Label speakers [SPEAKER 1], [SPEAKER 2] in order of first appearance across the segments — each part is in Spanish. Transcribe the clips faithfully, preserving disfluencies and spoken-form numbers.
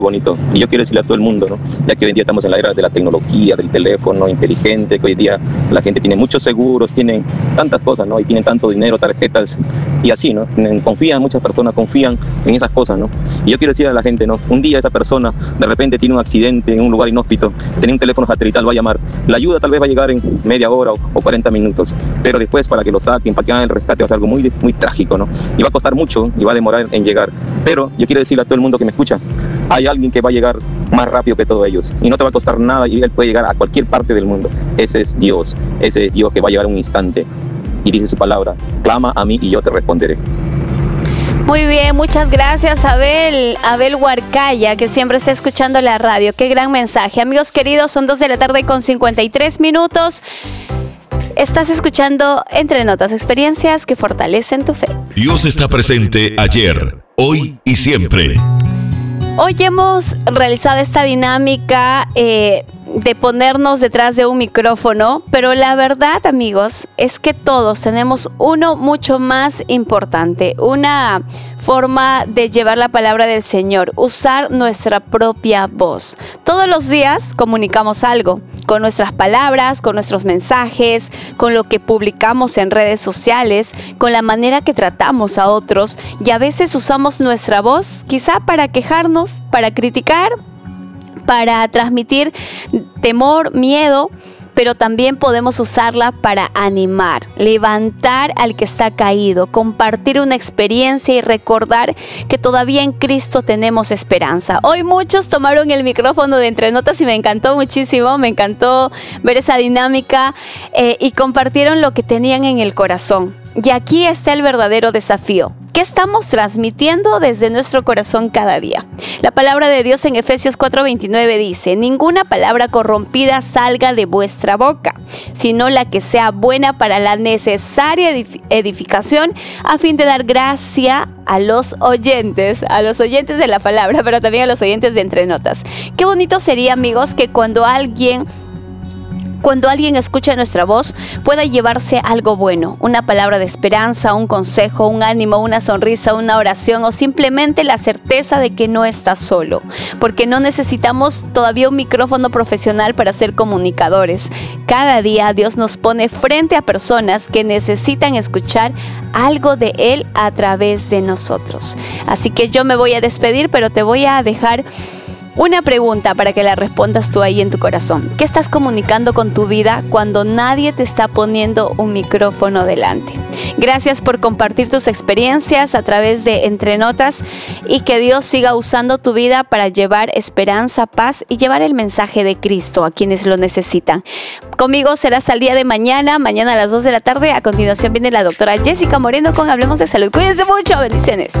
[SPEAKER 1] bonito. Y yo quiero decirle a todo el mundo, ¿no? Ya que hoy en día estamos en la era de la tecnología, del teléfono inteligente, que hoy en día la gente tiene muchos seguros, tienen tantas cosas, ¿no? Y tienen tanto dinero, tarjetas y así, ¿no? Confían, muchas personas confían en esas cosas, ¿no? Y yo quiero decirle a la gente, ¿no? Un día esa persona de repente tiene un accidente en un lugar inhóspito, tiene un teléfono satelital, va a llamar. La ayuda tal vez va a llegar en media hora o, o cuarenta minutos, pero después para que lo saquen, para que hagan el rescate va a ser algo muy, muy trágico, ¿no? Y va a costar mucho y va a demorar en llegar. Pero yo quiero decirle a todo el mundo que me escucha, hay alguien que va a llegar más rápido que todos ellos y no te va a costar nada y él puede llegar a cualquier parte del mundo. Ese es Dios, ese es Dios que va a llegar un instante y dice su palabra, clama a mí y yo te responderé.
[SPEAKER 2] Muy bien, muchas gracias Abel, Abel Huarcaya, que siempre está escuchando la radio. Qué gran mensaje. Amigos queridos, son dos de la tarde con cincuenta y tres minutos. Estás escuchando Entre Notas, experiencias que fortalecen tu fe.
[SPEAKER 3] Dios está presente ayer, hoy y siempre.
[SPEAKER 2] Hoy hemos realizado esta dinámica eh, de ponernos detrás de un micrófono, pero la verdad, amigos, es que todos tenemos uno mucho más importante, una forma de llevar la palabra del Señor, usar nuestra propia voz. Todos los días comunicamos algo, con nuestras palabras, con nuestros mensajes, con lo que publicamos en redes sociales, con la manera que tratamos a otros, y a veces usamos nuestra voz quizá para quejarnos, para criticar, para transmitir temor, miedo, pero también podemos usarla para animar, levantar al que está caído, compartir una experiencia y recordar que todavía en Cristo tenemos esperanza. Hoy muchos tomaron el micrófono de Entre Notas y me encantó muchísimo, me encantó ver esa dinámica eh, y compartieron lo que tenían en el corazón. Y aquí está el verdadero desafío. ¿Qué estamos transmitiendo desde nuestro corazón cada día? La palabra de Dios en Efesios cuatro veintinueve dice: ninguna palabra corrompida salga de vuestra boca, sino la que sea buena para la necesaria edificación, a fin de dar gracia a los oyentes, a los oyentes de la palabra, pero también a los oyentes de Entre Notas. Qué bonito sería, amigos, que cuando alguien... Cuando alguien escucha nuestra voz, pueda llevarse algo bueno, una palabra de esperanza, un consejo, un ánimo, una sonrisa, una oración o simplemente la certeza de que no está solo, porque no necesitamos todavía un micrófono profesional para ser comunicadores. Cada día Dios nos pone frente a personas que necesitan escuchar algo de Él a través de nosotros. Así que yo me voy a despedir, pero te voy a dejar una pregunta para que la respondas tú ahí en tu corazón. ¿Qué estás comunicando con tu vida cuando nadie te está poniendo un micrófono delante? Gracias por compartir tus experiencias a través de Entre Notas y que Dios siga usando tu vida para llevar esperanza, paz y llevar el mensaje de Cristo a quienes lo necesitan. Conmigo será hasta el día de mañana, mañana a las dos de la tarde. A continuación viene la doctora Jessica Moreno con Hablemos de Salud. Cuídense mucho, bendiciones.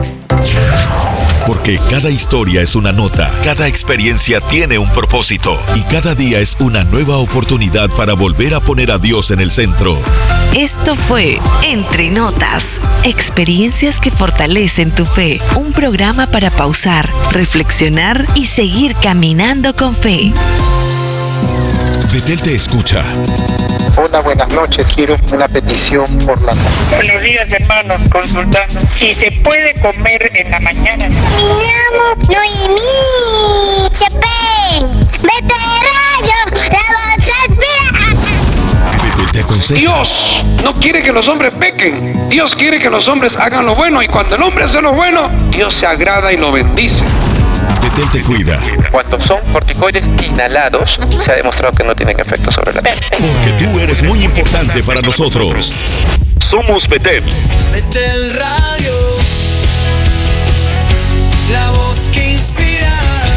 [SPEAKER 3] Porque cada historia es una nota, cada experiencia tiene un propósito y cada día es una nueva oportunidad para volver a poner a Dios en el centro.
[SPEAKER 4] Esto fue Entre Notas, experiencias que fortalecen tu fe. Un programa para pausar, reflexionar y seguir caminando con fe.
[SPEAKER 3] Betel te escucha.
[SPEAKER 5] Hola, buenas noches. Quiero una petición por la salud.
[SPEAKER 6] Buenos días, hermanos. Consultando si se puede comer en la mañana.
[SPEAKER 7] Mi llamo Noemí Chepén. Vete rayo, la voz espera.
[SPEAKER 3] Betel te aconseja.
[SPEAKER 8] Dios no quiere que los hombres pequen. Dios quiere que los hombres hagan lo bueno. Y cuando el hombre hace lo bueno, Dios se agrada y lo bendice.
[SPEAKER 3] Betel te cuida.
[SPEAKER 9] Cuando son corticoides inhalados, se ha demostrado que no tienen efecto sobre la piel.
[SPEAKER 3] Porque tú eres muy importante para nosotros. Somos Betel.
[SPEAKER 10] Betel Radio, la voz que inspira.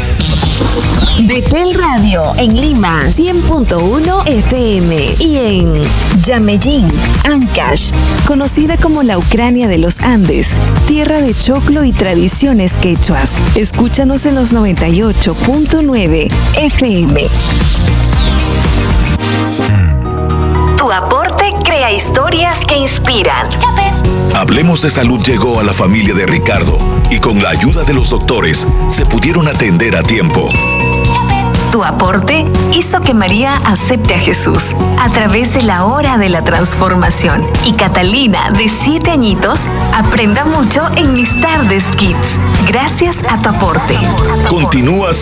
[SPEAKER 4] Betel Radio en Lima cien punto uno F M y en Yameyín, Ancash, conocida como la Ucrania de los Andes, tierra de choclo y tradiciones quechuas. Escúchanos en los noventa y ocho punto nueve F M. Tu aporte crea historias que inspiran.
[SPEAKER 3] Hablemos de Salud llegó a la familia de Ricardo y con la ayuda de los doctores se pudieron atender a tiempo.
[SPEAKER 4] Tu aporte hizo que María acepte a Jesús a través de la hora de la transformación. Y Catalina, de siete añitos, aprenda mucho en Mis Tardes Kids. Gracias a tu aporte.
[SPEAKER 3] Continúa